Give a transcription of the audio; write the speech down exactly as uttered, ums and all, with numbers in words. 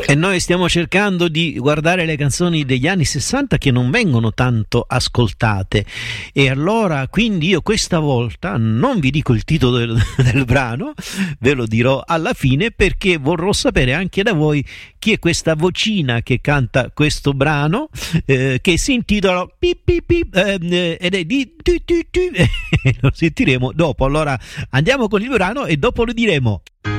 E noi stiamo cercando di guardare le canzoni degli anni sessanta che non vengono tanto ascoltate, e allora quindi io questa volta non vi dico il titolo del, del brano, ve lo dirò alla fine, perché vorrò sapere anche da voi chi è questa vocina che canta questo brano, eh, che si intitola Pip Pip Pip, eh, ed è di tu, tu, tu, lo sentiremo dopo. Allora andiamo con il brano e dopo lo diremo.